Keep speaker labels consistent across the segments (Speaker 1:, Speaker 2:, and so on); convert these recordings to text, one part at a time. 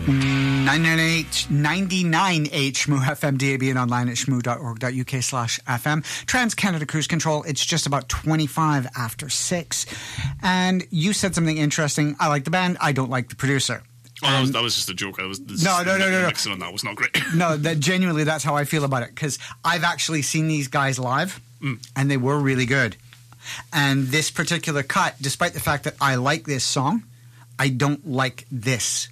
Speaker 1: 99H Shmoo FM, DAB, and online at shmoo.org.uk/FM. Trans-Canada Cruise Control. It's just about 25 after 6. And you said something interesting. I like the band. I don't like the producer.
Speaker 2: Oh, that was just a joke.
Speaker 1: No.
Speaker 2: Mixing on that was not great.
Speaker 1: No, genuinely, that's how I feel about it. Because I've actually seen these guys live, and they were really good. And this particular cut, despite the fact that I like this song, I don't like this.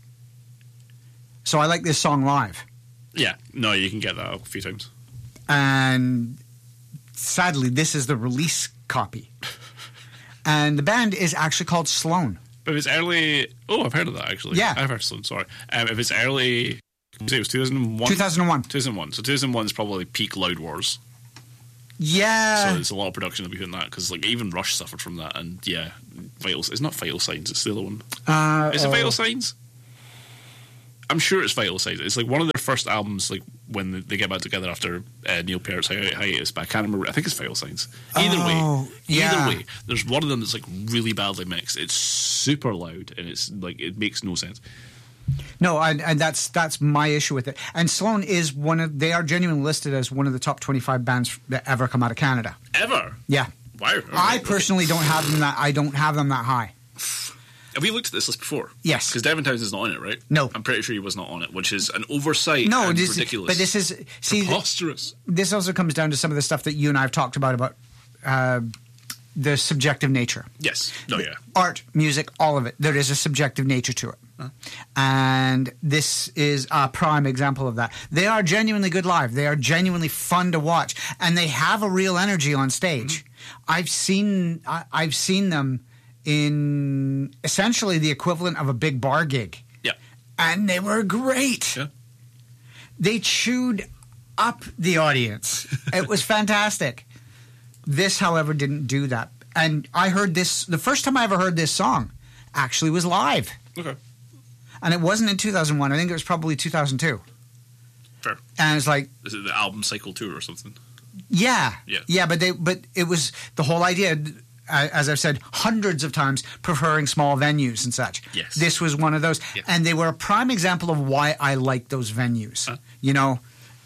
Speaker 1: So I like this song live.
Speaker 2: Yeah, no, you can get that a few times.
Speaker 1: And sadly, this is the release copy. And the band is actually called Sloan.
Speaker 2: But if it's early... Oh, I've heard of that, actually.
Speaker 1: Yeah.
Speaker 2: I've heard Sloan, sorry. If it's early... It was 2001?
Speaker 1: 2001.
Speaker 2: 2001. So 2001 is probably peak Loud Wars.
Speaker 1: Yeah.
Speaker 2: So there's a lot of production that we put in that, because like, even Rush suffered from that. And yeah, it's not Vital Signs, it's the other one. Is it Vital Signs? I'm sure it's Vital Signs. It's like one of their first albums, like when they get back together after Neil Peart's hiatus. But I can't remember. I think it's Vital Signs. Either way, there's one of them that's like really badly mixed. It's super loud and it's like it makes no sense.
Speaker 1: No, and that's my issue with it. And Sloan is they are genuinely listed as one of the top 25 bands that ever come out of Canada.
Speaker 2: Ever?
Speaker 1: Yeah.
Speaker 2: Wow.
Speaker 1: I personally don't have them that. I don't have them that high.
Speaker 2: Have we looked at this list before?
Speaker 1: Yes.
Speaker 2: Because Devin Townsend's not on it, right?
Speaker 1: No.
Speaker 2: I'm pretty sure he was not on it, which is an oversight and ridiculous.
Speaker 1: But this is...
Speaker 2: preposterous.
Speaker 1: This also comes down to some of the stuff that you and I have talked about the subjective nature.
Speaker 2: Yes. No, yeah.
Speaker 1: Art, music, all of it. There is a subjective nature to it. Huh? And this is a prime example of that. They are genuinely good live. They are genuinely fun to watch. And they have a real energy on stage. Mm-hmm. I've seen them in essentially the equivalent of a big bar gig.
Speaker 2: Yeah.
Speaker 1: And they were great.
Speaker 2: Yeah.
Speaker 1: They chewed up the audience. It was fantastic. This, however, didn't do that. And I heard this, the first time I ever heard this song actually was live.
Speaker 2: Okay.
Speaker 1: And it wasn't in 2001. I think it was probably 2002.
Speaker 2: Fair.
Speaker 1: And it's like...
Speaker 2: Is it the album cycle tour or something?
Speaker 1: Yeah.
Speaker 2: Yeah.
Speaker 1: Yeah, but it was the whole idea... As I've said hundreds of times, preferring small venues and such.
Speaker 2: Yes.
Speaker 1: This was one of those.
Speaker 2: Yeah.
Speaker 1: And they were a prime example of why I like those venues.
Speaker 2: Huh?
Speaker 1: You know,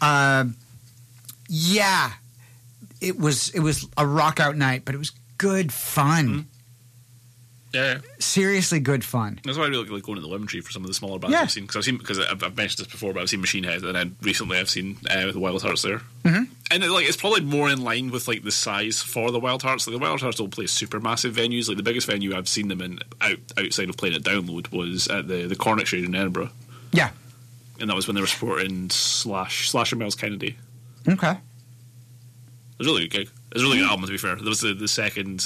Speaker 1: yeah, it was a rock out night, but it was good fun.
Speaker 2: Mm-hmm. Yeah.
Speaker 1: Seriously good fun.
Speaker 2: That's why I really like going to the Lemon Tree for some of the smaller bands I've seen. Because I've mentioned this before, but I've seen Machine Head, and then recently I've seen the Wild Hearts there. Mm-hmm. And it's probably more in line with like the size for the Wild Hearts. Like the Wild Hearts don't play super massive venues. Like the biggest venue I've seen them in outside of playing at Download was at the Cornet Shade in Edinburgh.
Speaker 1: Yeah.
Speaker 2: And that was when they were supporting Slash and Miles Kennedy.
Speaker 1: Okay. It
Speaker 2: was a really good gig. It was a really good album, to be fair. There was the second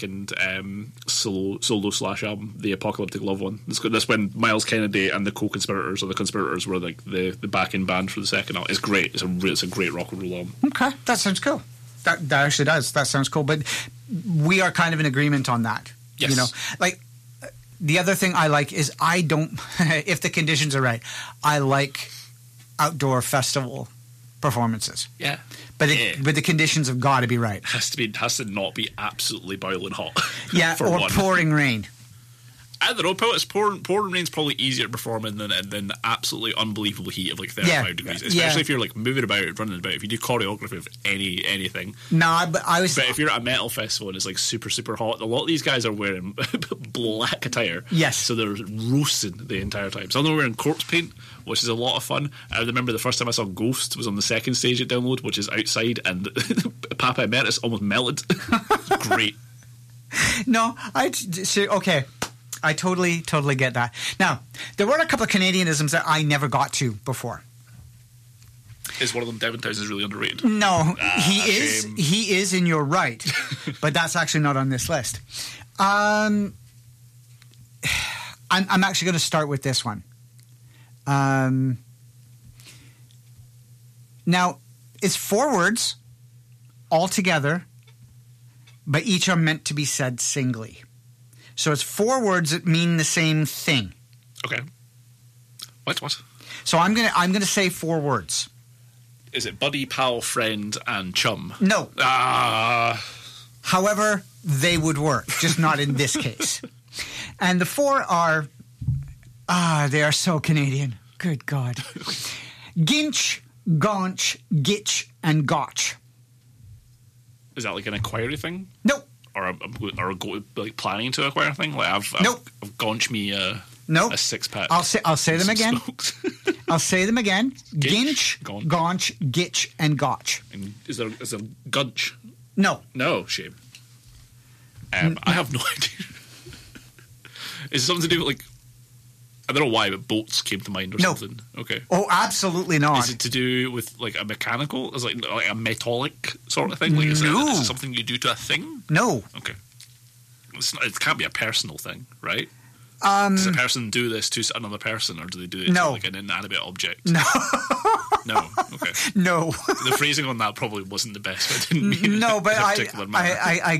Speaker 2: solo Slash album, the Apocalyptic Love one. That's when Miles Kennedy and the co-conspirators or the conspirators were like the backing band for the second album. It's great. It's a great rock and roll album.
Speaker 1: Okay, that sounds cool. That actually does. That sounds cool. But we are kind of in agreement on that.
Speaker 2: Yes.
Speaker 1: You know, like the other thing I like is I don't. If the conditions are right, I like outdoor festival performances.
Speaker 2: Yeah.
Speaker 1: But the conditions have got to be right.
Speaker 2: Has to not be absolutely boiling hot.
Speaker 1: Yeah, or pouring rain.
Speaker 2: I don't know. Pouring rain's probably easier to perform in than the absolutely unbelievable heat of like 35 degrees. Especially if you're like moving about, running about. If you do choreography of anything.
Speaker 1: No, but But
Speaker 2: if you're at a metal festival and it's like super super hot, a lot of these guys are wearing black attire.
Speaker 1: Yes.
Speaker 2: So they're roasting the entire time. Some of them are wearing corpse paint, which is a lot of fun. I remember the first time I saw Ghost was on the second stage at Download, which is outside, and Papa Emeritus almost melted. Great.
Speaker 1: No, okay. I totally get that. Now, there were a couple of Canadianisms that I never got to before.
Speaker 2: Is one of them Devin Townsend is really underrated?
Speaker 1: No, he is.
Speaker 2: Shame.
Speaker 1: He is, and you're right. But that's actually not on this list. I'm actually going to start with this one. Now, it's 4 words all together, but each are meant to be said singly. So it's 4 words that mean the same thing.
Speaker 2: Okay. What?
Speaker 1: So I'm gonna say 4 words.
Speaker 2: Is it buddy, pal, friend, and chum?
Speaker 1: No.
Speaker 2: However,
Speaker 1: they would work, just not in this case. And the 4 are, they are so Canadian. Good God. Ginch, Gaunch, Gitch, and Gotch.
Speaker 2: Is that like an acquiry thing?
Speaker 1: Nope.
Speaker 2: Or like planning to acquire a thing? Like I've gaunched me a six-pack.
Speaker 1: I'll say them again. I'll say them again.
Speaker 2: Ginch,
Speaker 1: Gaunch, Gitch, and Gotch.
Speaker 2: And is there Gunch?
Speaker 1: No.
Speaker 2: No, shame. I have no idea. Is it something to do with, like, I don't know why, but boats came to mind or something? Okay.
Speaker 1: Oh, absolutely not.
Speaker 2: Is it to do with, like, a mechanical? Is it like a metallic sort of thing? Like, is it something you do to a thing?
Speaker 1: No.
Speaker 2: Okay. It can't be a personal thing, right? Does a person do this to another person, or do they do it to, like, an inanimate object?
Speaker 1: No.
Speaker 2: No. Okay.
Speaker 1: No.
Speaker 2: The phrasing on that probably wasn't the best. I didn't mean
Speaker 1: no, but
Speaker 2: in a particular manner.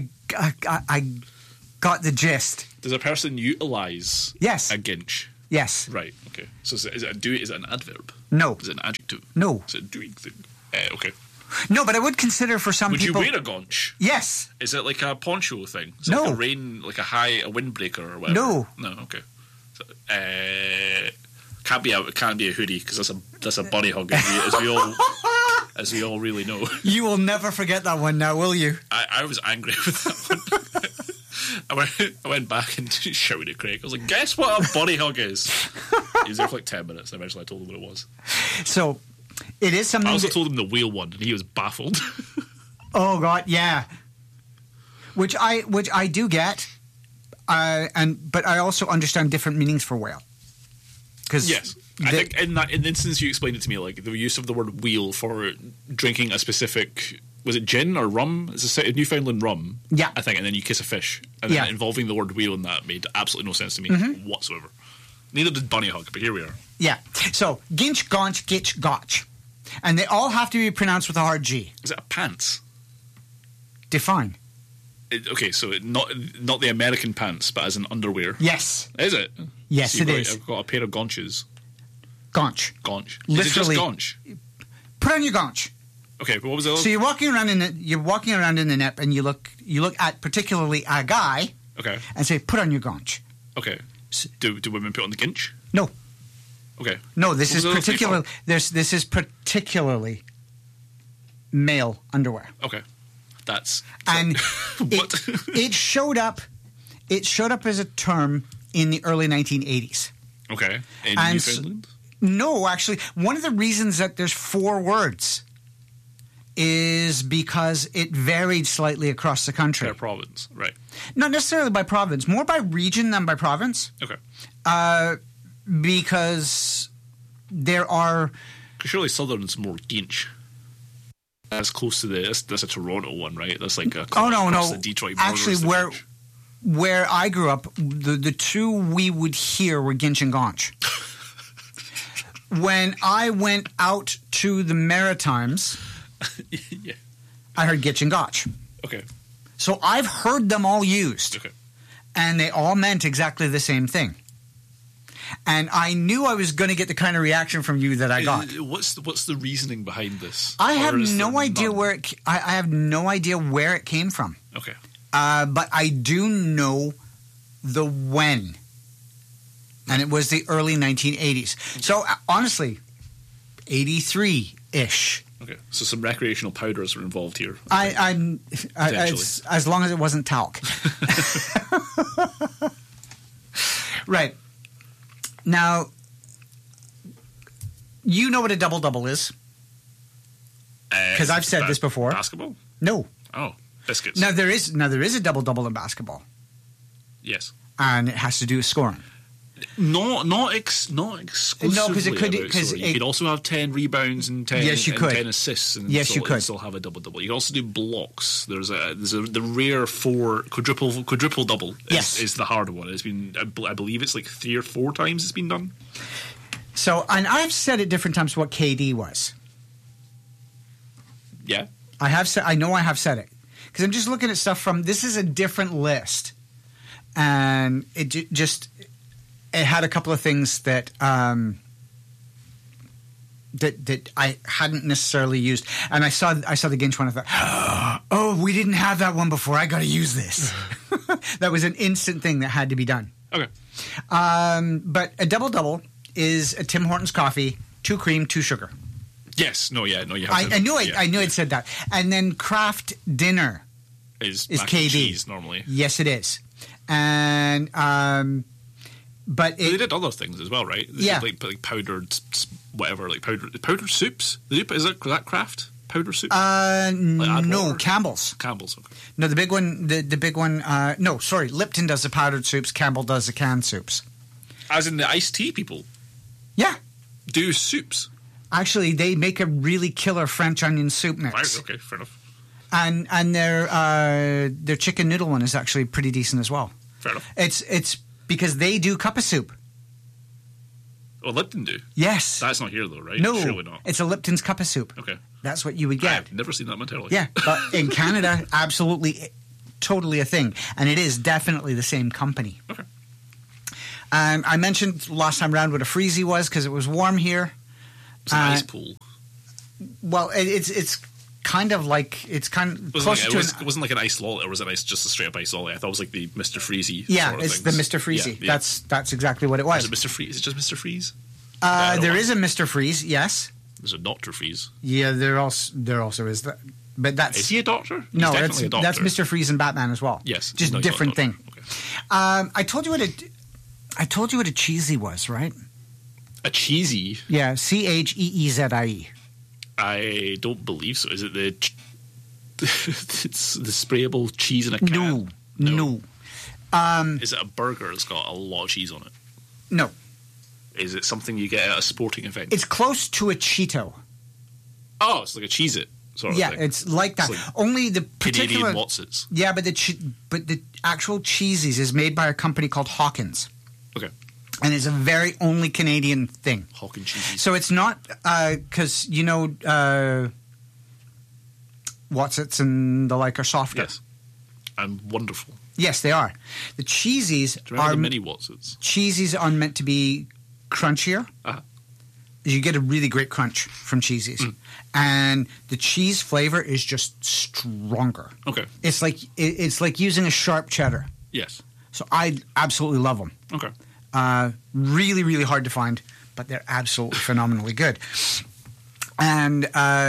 Speaker 1: I got the gist.
Speaker 2: Does a person utilise a ginch?
Speaker 1: Yes.
Speaker 2: Right. Okay. So is it an adverb?
Speaker 1: No.
Speaker 2: Is it an adjective?
Speaker 1: No.
Speaker 2: Is it a doing thing? Okay.
Speaker 1: No, but I would consider for some people.
Speaker 2: Would you wear a gaunch?
Speaker 1: Yes.
Speaker 2: Is it like a poncho thing? Is it
Speaker 1: No.
Speaker 2: like a windbreaker or whatever?
Speaker 1: No.
Speaker 2: No. Okay. So, can't be a hoodie because that's a body hug as we all really know.
Speaker 1: You will never forget that one now, will you?
Speaker 2: I was angry with that one. I went back and shouted at Craig. I was like, guess what a body hug is? He was there for like 10 minutes. And eventually I told him what it was.
Speaker 1: So, it is something.
Speaker 2: I also told him the whale one, and he was baffled.
Speaker 1: Oh, God, yeah. Which I do get. But I also understand different meanings for whale.
Speaker 2: Yes. I think in the instance you explained it to me, like the use of the word wheel for drinking a specific, was it gin or rum? It's a Newfoundland rum,
Speaker 1: yeah,
Speaker 2: I think, and then you kiss a fish. And then involving the word wheel in that made absolutely no sense to me whatsoever. Neither did bunny hug, but here we are.
Speaker 1: Yeah. So, ginch, gaunch, gitch, gotch. And they all have to be pronounced with a hard G.
Speaker 2: Is it a pants?
Speaker 1: Define.
Speaker 2: Okay, so not the American pants, but as an underwear.
Speaker 1: Yes.
Speaker 2: Is it?
Speaker 1: Yes,
Speaker 2: so
Speaker 1: is.
Speaker 2: I've got a pair of gaunches.
Speaker 1: Gaunch.
Speaker 2: Gaunch.
Speaker 1: Literally.
Speaker 2: Is it just gaunch?
Speaker 1: Put on your gaunch.
Speaker 2: Okay, but what was the other?
Speaker 1: So you're walking around in the net, and you look at particularly a guy.
Speaker 2: Okay.
Speaker 1: And say, put on your gaunch.
Speaker 2: Okay. Do women put on the ginch?
Speaker 1: No.
Speaker 2: Okay.
Speaker 1: No, this is particularly male underwear.
Speaker 2: Okay.
Speaker 1: And it showed up as a term in the early 1980s.
Speaker 2: Okay. In Newfoundland?
Speaker 1: No, actually, one of the reasons that there's 4 words is because it varied slightly across the country.
Speaker 2: Per province, right.
Speaker 1: Not necessarily by province, more by region than by province.
Speaker 2: Okay.
Speaker 1: Because there are...
Speaker 2: Surely Southern's more ginch. That's close to that's a Toronto one, right? That's like across the Detroit border.
Speaker 1: Actually, where I grew up, the two we would hear were ginch and gaunch. When I went out to the Maritimes,
Speaker 2: yeah,
Speaker 1: I heard gitch and gotch.
Speaker 2: Okay.
Speaker 1: So I've heard them all used.
Speaker 2: Okay.
Speaker 1: And they all meant exactly the same thing. And I knew I was going to get the kind of reaction from you that I got.
Speaker 2: What's the reasoning behind this?
Speaker 1: I have no idea where I have no idea where it came from.
Speaker 2: Okay.
Speaker 1: But I do know the when. And it was the early 1980s. So, honestly, 83-ish.
Speaker 2: Okay, so some recreational powders were involved here.
Speaker 1: As long as it wasn't talc. Right. Now, you know what a double-double is. Because I've said this before.
Speaker 2: Basketball?
Speaker 1: No.
Speaker 2: Oh, biscuits.
Speaker 1: Now, there is a double-double in basketball.
Speaker 2: Yes.
Speaker 1: And it has to do with scoring.
Speaker 2: Not exclusively.
Speaker 1: No, because it could. Because
Speaker 2: you could also have 10 rebounds and 10,
Speaker 1: yes, you could.
Speaker 2: 10 assists, and
Speaker 1: yes, you could
Speaker 2: still have a double-double. You can also do blocks. There's the rare 4 quadruple double. Is the hard one. It's been, I believe it's like 3 or 4 times it's been done.
Speaker 1: So, and I've said at different times what KD was.
Speaker 2: Yeah,
Speaker 1: I have said. I know I have said it because I'm just looking at stuff from. This is a different list, and it just. It had a couple of things that that I hadn't necessarily used, and I saw the Ginch one. I thought, oh, we didn't have that one before. I got to use this. That was an instant thing that had to be done.
Speaker 2: Okay.
Speaker 1: But a double-double is a Tim Hortons coffee, 2 cream, 2 sugar.
Speaker 2: Yes. No. Yeah. No. You have.
Speaker 1: I knew I'd said that. And then Kraft Dinner
Speaker 2: is
Speaker 1: KD.
Speaker 2: mac and cheese normally.
Speaker 1: Yes, it is. And but
Speaker 2: they did other things as well, right? They did like powdered whatever, like powdered soups. Is that Kraft powder soup?
Speaker 1: No, Campbell's.
Speaker 2: Campbell's. Okay.
Speaker 1: No, the big one. The big one. No, sorry. Lipton does the powdered soups. Campbell does the canned soups.
Speaker 2: As in the iced tea people.
Speaker 1: Yeah.
Speaker 2: Do soups.
Speaker 1: Actually, they make a really killer French onion soup mix.
Speaker 2: Right. Okay. Fair enough.
Speaker 1: And their chicken noodle one is actually pretty decent as well.
Speaker 2: Fair enough.
Speaker 1: It's because they do cup of soup.
Speaker 2: Oh, Lipton do?
Speaker 1: Yes.
Speaker 2: That's not here though, right?
Speaker 1: No,
Speaker 2: surely not.
Speaker 1: It's a Lipton's cup of soup.
Speaker 2: Okay.
Speaker 1: That's what you would get.
Speaker 2: I've never seen that material.
Speaker 1: Yeah, but in Canada, absolutely, totally a thing, and it is definitely the same company.
Speaker 2: Okay.
Speaker 1: I mentioned last time round what a freezy was because it was warm here.
Speaker 2: It's an ice pool.
Speaker 1: Well, it's kind of like it
Speaker 2: wasn't like an ice lolly, or was it just a straight up ice lolly? I thought it was like the Mr. Freezy.
Speaker 1: Yeah,
Speaker 2: sort of
Speaker 1: it's
Speaker 2: things.
Speaker 1: the Mr. Freezy.
Speaker 2: Yeah.
Speaker 1: That's exactly what it was.
Speaker 2: Is it Mr. Freeze? Is it just Mr. Freeze?
Speaker 1: There is a Mr. Freeze. Yes.
Speaker 2: There's a Doctor Freeze.
Speaker 1: Yeah, there also is that. But that's
Speaker 2: is he a doctor?
Speaker 1: No,
Speaker 2: He's definitely a doctor.
Speaker 1: that's Mr. Freeze and Batman as well.
Speaker 2: Yes,
Speaker 1: just
Speaker 2: no,
Speaker 1: different thing.
Speaker 2: Okay.
Speaker 1: I told you what a cheesy was, right?
Speaker 2: A cheesy?
Speaker 1: Yeah, CHEEZIE.
Speaker 2: I don't believe so. Is it it's the sprayable cheese in a can?
Speaker 1: No.
Speaker 2: Is it a burger that's got a lot of cheese on it?
Speaker 1: No.
Speaker 2: Is it something you get at a sporting event?
Speaker 1: It's close to a Cheeto.
Speaker 2: Oh, it's like a Cheez-It sort of thing.
Speaker 1: Yeah, it's like that.
Speaker 2: It's like
Speaker 1: only the particular
Speaker 2: Canadian Wotsits.
Speaker 1: Yeah, but the actual Cheesies is made by a company called Hawkins.
Speaker 2: Okay.
Speaker 1: And it's a very only Canadian thing.
Speaker 2: Hawkins cheesies.
Speaker 1: So it's not because Wotsits and the like are softer.
Speaker 2: Yes. And wonderful.
Speaker 1: Yes, they are. The Cheesies
Speaker 2: Do you remember the mini Wotsits?
Speaker 1: Cheesies are meant to be crunchier.
Speaker 2: Uh-huh.
Speaker 1: You get a really great crunch from Cheesies. And the cheese flavor is just stronger.
Speaker 2: Okay.
Speaker 1: It's like using a sharp cheddar.
Speaker 2: Yes.
Speaker 1: So I absolutely love them.
Speaker 2: Okay.
Speaker 1: Really, really hard to find, but they're absolutely phenomenally good. And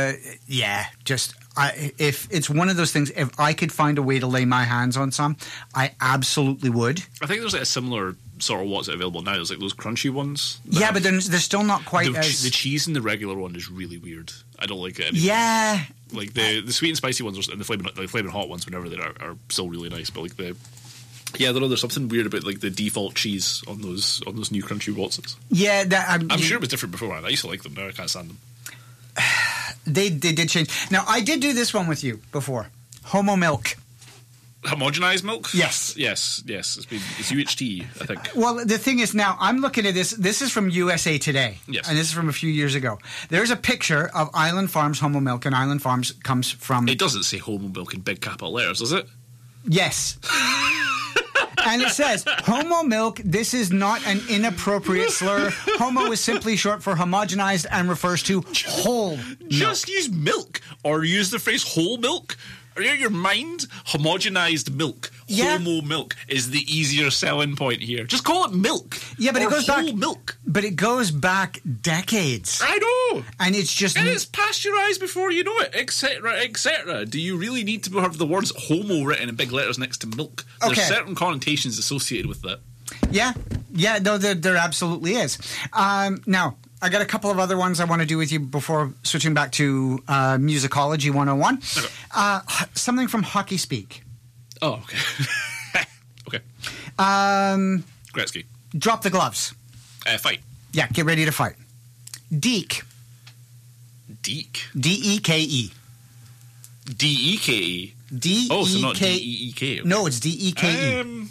Speaker 1: if it's one of those things, if I could find a way to lay my hands on some, I absolutely would.
Speaker 2: I think there's like a similar sort of what's available now. There's like those crunchy ones.
Speaker 1: Yeah, but they're still not quite
Speaker 2: the cheese in the regular one is really weird. I don't like it anymore.
Speaker 1: Yeah.
Speaker 2: Like the sweet and spicy ones and the flaming hot ones, whenever they are still really nice. But like there's something weird about like the default cheese on those new crunchy Wotsits.
Speaker 1: Yeah,
Speaker 2: I'm sure it was different before. I used to like them. Now I can't stand them.
Speaker 1: They did change. Now I did do this one with you before. Homo milk.
Speaker 2: Homogenized milk?
Speaker 1: Yes.
Speaker 2: It's UHT, I think.
Speaker 1: Well, the thing is now, I'm looking at this. This is from USA Today.
Speaker 2: Yes.
Speaker 1: And this is from a few years ago. There's a picture of Island Farms Homo Milk, and Island Farms comes from...
Speaker 2: It doesn't say Homo Milk in big capital letters, does it?
Speaker 1: Yes. And it says, Homo Milk, this is not an inappropriate slur. Homo is simply short for homogenized and refers to whole milk.
Speaker 2: Just use milk, or use the phrase whole milk. Are you out of your mind? Homogenized milk, Homo milk is the easier selling point here. Just call it milk.
Speaker 1: Yeah, but it goes
Speaker 2: whole
Speaker 1: back
Speaker 2: milk.
Speaker 1: But it goes back decades.
Speaker 2: I know,
Speaker 1: and it's just
Speaker 2: and it's pasteurized before you know it, etc., etc. Do you really need to have the words "homo" written in big letters next to milk?
Speaker 1: Okay.
Speaker 2: There's certain connotations associated with that.
Speaker 1: Yeah, no, there absolutely is. Now, I got a couple of other ones I want to do with you before switching back to Musicology 101. Okay. Something from Hockey Speak.
Speaker 2: Oh, okay. Okay. Gretzky.
Speaker 1: Drop the gloves.
Speaker 2: Fight.
Speaker 1: Yeah, get ready to fight. Deke.
Speaker 2: Deke?
Speaker 1: D-E-K-E.
Speaker 2: D-E-K-E?
Speaker 1: D-E-K-E.
Speaker 2: Oh, so not D-E-E-K. Okay.
Speaker 1: No, it's D-E-K-E.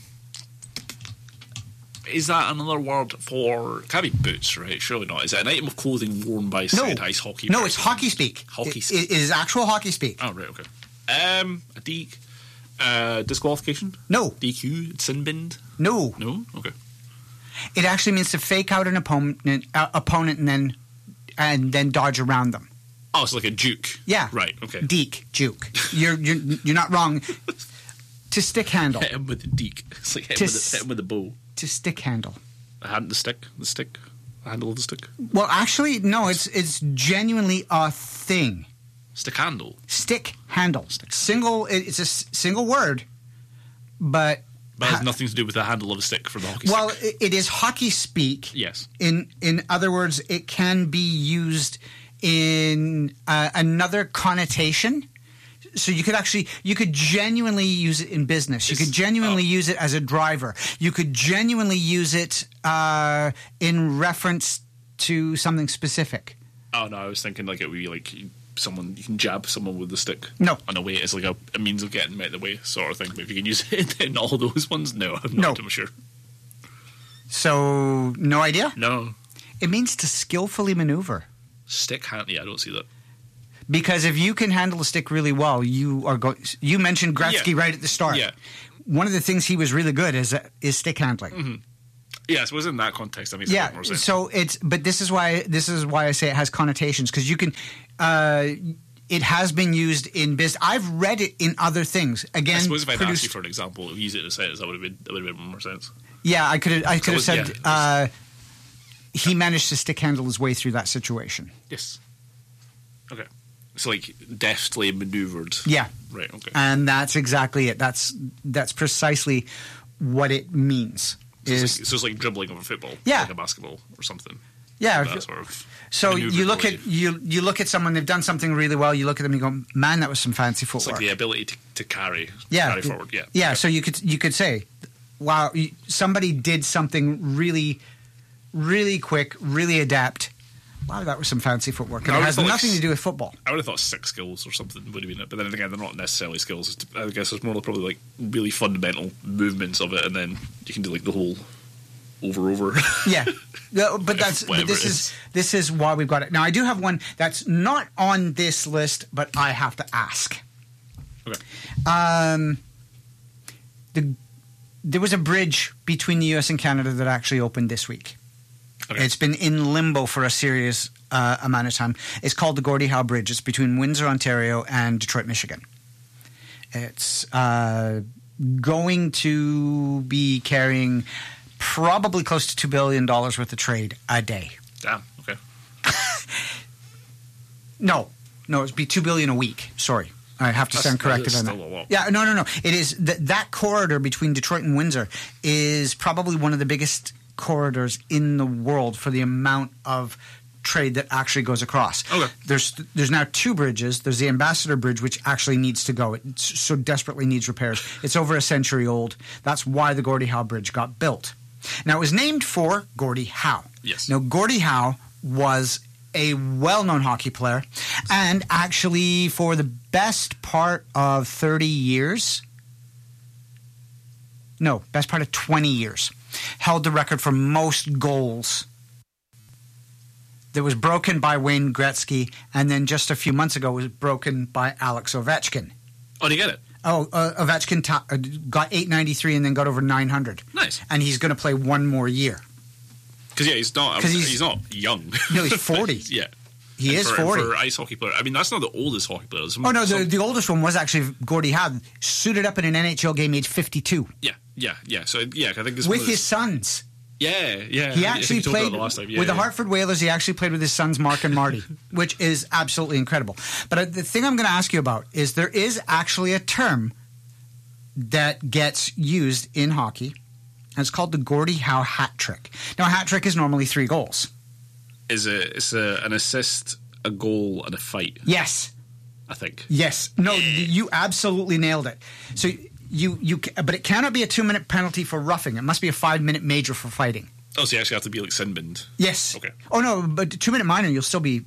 Speaker 2: Is that another word for... Can't be boots, right? Surely not. Is it an item of clothing worn by said ice hockey
Speaker 1: No,
Speaker 2: person?
Speaker 1: it's Hockey Speak.
Speaker 2: Hockey Speak.
Speaker 1: It is actual Hockey Speak.
Speaker 2: Oh, right, okay. A deke. Disqualification?
Speaker 1: No.
Speaker 2: DQ? Sin binned?
Speaker 1: No.
Speaker 2: No? Okay.
Speaker 1: It actually means to fake out an opponent and then dodge around them.
Speaker 2: Oh, it's like a juke.
Speaker 1: Yeah.
Speaker 2: Right, okay.
Speaker 1: Deke, juke. You're not wrong. To stick handle.
Speaker 2: Hit him with the deke. It's like hit him with the bow.
Speaker 1: To stick handle.
Speaker 2: The stick? The handle of the stick.
Speaker 1: Well, actually, no. It's genuinely a thing.
Speaker 2: Stick handle.
Speaker 1: Stick handle. Single. It's a single word, but
Speaker 2: it has nothing to do with the handle of a stick for the hockey stick.
Speaker 1: Well, it is hockey speak.
Speaker 2: Yes.
Speaker 1: In other words, it can be used in another connotation. So you could genuinely use it in business. You could genuinely use it as a driver. You could genuinely use it in reference to something specific.
Speaker 2: Oh no, I was thinking like it would be like someone, you can jab someone with the stick.
Speaker 1: No.
Speaker 2: On a way, it's like a means of getting out of the way sort of thing. But if you can use it in all those ones, no, I'm not sure.
Speaker 1: So no idea?
Speaker 2: No.
Speaker 1: It means to skillfully maneuver.
Speaker 2: Stick hand? Yeah, I don't see that.
Speaker 1: Because if you can handle a stick really well, you are going. You mentioned Gretzky right at the start.
Speaker 2: Yeah.
Speaker 1: One of the things he was really good is stick handling.
Speaker 2: Mm-hmm. Yeah, I suppose in that context that makes a bit more sense.
Speaker 1: So but this is why I say it has connotations, because you can. It has been used in business. I've read it in other things. Again, I
Speaker 2: suppose if I'd asked you for an example, use it in a sentence, that would have made more sense.
Speaker 1: Yeah, I could have said he managed to stick handle his way through that situation.
Speaker 2: Yes. Okay. So like deftly maneuvered.
Speaker 1: Yeah.
Speaker 2: Right. Okay.
Speaker 1: And that's exactly it. That's precisely what it means.
Speaker 2: So it's like dribbling of a football.
Speaker 1: Yeah.
Speaker 2: Like a basketball or something.
Speaker 1: Yeah.
Speaker 2: That sort of
Speaker 1: so you look at you look at someone, they've done something really well. You look at them and you go, man, that was some fancy footwork.
Speaker 2: It's like the ability to carry forward. Yeah.
Speaker 1: Yeah. Okay. So you could say, wow, somebody did something really, really quick, really adept. Wow, that was some fancy footwork. And it has nothing to do with football.
Speaker 2: I would have thought 6 skills or something would have been it. But then again, they're not necessarily skills. I guess it's more probably like really fundamental movements of it, and then you can do like the whole over.
Speaker 1: Yeah. But this is why we've got it. Now, I do have one that's not on this list, but I have to ask.
Speaker 2: Okay.
Speaker 1: There was a bridge between the US and Canada that actually opened this week. Okay. It's been in limbo for a serious amount of time. It's called the Gordie Howe Bridge. It's between Windsor, Ontario and Detroit, Michigan. It's going to be carrying probably close to $2 billion worth of trade a day.
Speaker 2: Damn, okay.
Speaker 1: No, it'd be $2 billion a week. Sorry. I have to sound corrected on that.
Speaker 2: A lot.
Speaker 1: Yeah, no. It is that corridor between Detroit and Windsor is probably one of the biggest corridors in the world for the amount of trade that actually goes across.
Speaker 2: Okay.
Speaker 1: There's now 2 bridges. There's the Ambassador Bridge, which actually needs to go. It so desperately needs repairs. It's over a century old. That's why the Gordie Howe Bridge got built. Now, it was named for Gordie Howe.
Speaker 2: Yes.
Speaker 1: Now, Gordie Howe was a well-known hockey player, and actually for the best part of 30 years, no, best part of 20 years, held the record for most goals. That was broken by Wayne Gretzky, and then just a few months ago was broken by Alex Ovechkin.
Speaker 2: Oh, do you get it?
Speaker 1: Oh, Ovechkin got 893 and then got over 900.
Speaker 2: Nice.
Speaker 1: And he's going to play one more year.
Speaker 2: Because he's not young.
Speaker 1: No, he's 40.
Speaker 2: Yeah.
Speaker 1: He is 40.
Speaker 2: For ice hockey player. I mean, that's not the oldest hockey player.
Speaker 1: The oldest one was actually Gordie Howe, suited up in an NHL game age 52.
Speaker 2: Yeah. So, I think this
Speaker 1: with his sons.
Speaker 2: Yeah.
Speaker 1: He actually played with the Hartford Whalers. He actually played with his sons, Mark and Marty, which is absolutely incredible. But the thing I'm going to ask you about is there is actually a term that gets used in hockey, and it's called the Gordie Howe hat trick. Now, a hat trick is normally 3 goals.
Speaker 2: It's an assist, a goal, and a fight.
Speaker 1: Yes.
Speaker 2: I think.
Speaker 1: Yes. No, you absolutely nailed it. So but it cannot be a 2-minute penalty for roughing. It must be a 5-minute major for fighting.
Speaker 2: Oh, so you actually have to be like sin binned.
Speaker 1: Yes.
Speaker 2: Okay.
Speaker 1: Oh no, but 2-minute minor, you'll still be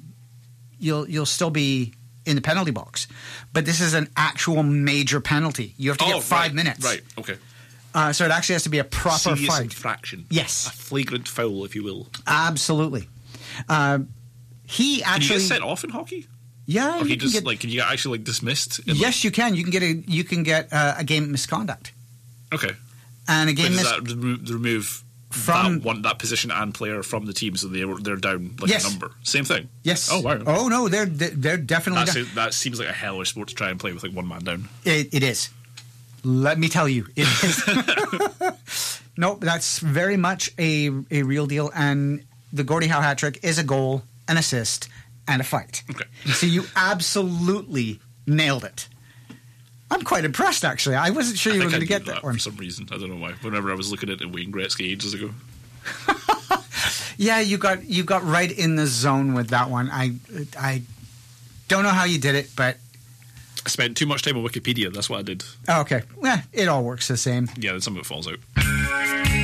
Speaker 1: in the penalty box. But this is an actual major penalty. You have to get 5 minutes.
Speaker 2: Right. Okay.
Speaker 1: So it actually has to be a proper
Speaker 2: serious
Speaker 1: fight.
Speaker 2: Infraction.
Speaker 1: Yes.
Speaker 2: A flagrant foul, if you will.
Speaker 1: Absolutely. He actually. Can you
Speaker 2: get sent off in hockey?
Speaker 1: Yeah.
Speaker 2: Or can you get actually dismissed?
Speaker 1: Yes, you can. You can get a game misconduct.
Speaker 2: Okay.
Speaker 1: And a game
Speaker 2: does that remove from that position and player from the team, so they're down like a number? Same thing.
Speaker 1: Yes.
Speaker 2: Oh wow.
Speaker 1: Oh no, they're definitely down.
Speaker 2: That seems like a hellish sport to try and play with like one man down.
Speaker 1: It is. Let me tell you, it is. No, that's very much a real deal, and the Gordie Howe hat trick is a goal, an assist, and a fight.
Speaker 2: Okay.
Speaker 1: So you absolutely nailed it. I'm quite impressed, actually. I wasn't sure you were going to get that one.
Speaker 2: For some reason. I don't know why. Whenever I was looking at Wayne Gretzky ages ago.
Speaker 1: Yeah, you got right in the zone with that one. I don't know how you did it, but
Speaker 2: I spent too much time on Wikipedia. That's what I did.
Speaker 1: okay. It all works the same.
Speaker 2: Yeah, then some of it falls out.